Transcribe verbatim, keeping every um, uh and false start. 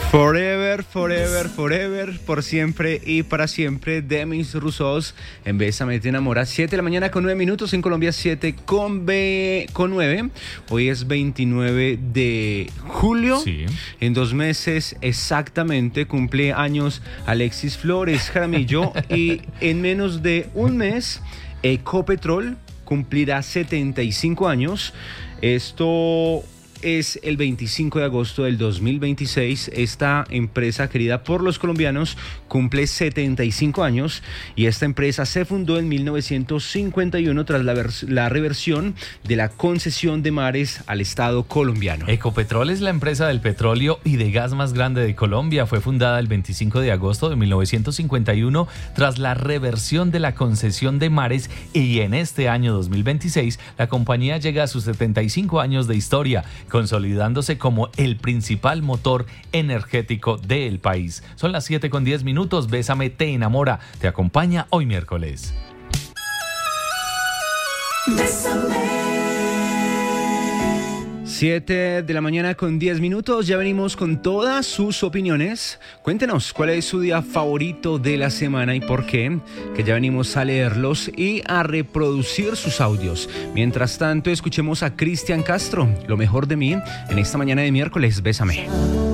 Forever, forever, forever, por siempre y para siempre, Demis Roussos en Bésame te enamora. siete de la mañana con nueve minutos, en Colombia siete con, B, con nueve. Hoy es veintinueve de julio. Sí. En dos meses exactamente cumple años Alexis Flores Jaramillo y en menos de un mes Ecopetrol cumplirá setenta y cinco años. Esto es el veinticinco de agosto del dos mil veintiséis. Esta empresa querida por los colombianos cumple setenta y cinco años y esta empresa se fundó en mil novecientos cincuenta y uno tras la, vers- la reversión de la concesión de mares al Estado colombiano. Ecopetrol es la empresa del petróleo y de gas más grande de Colombia. Fue fundada el veinticinco de agosto de mil novecientos cincuenta y uno tras la reversión de la concesión de mares y en este año dos mil veintiséis la compañía llega a sus setenta y cinco años de historia, consolidándose como el principal motor energético del país. Son las siete con diez minutos. Bésame te enamora. Te acompaña hoy miércoles. siete de la mañana con diez minutos, ya venimos con todas sus opiniones. Cuéntenos cuál es su día favorito de la semana y por qué, que ya venimos a leerlos y a reproducir sus audios. Mientras tanto, escuchemos a Cristian Castro, Lo mejor de mí, en esta mañana de miércoles. Bésame.